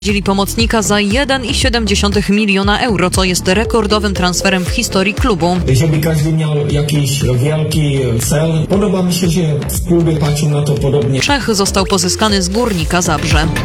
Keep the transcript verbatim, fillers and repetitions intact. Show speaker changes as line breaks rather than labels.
Dzieli pomocnika za jeden i siedem dziesiątych miliona euro, co jest rekordowym transferem w historii klubu.
Żeby każdy miał jakiś wielki cel, podoba mi się, że w klubie patrzą na to podobnie.
Czech został pozyskany z Górnika Zabrze.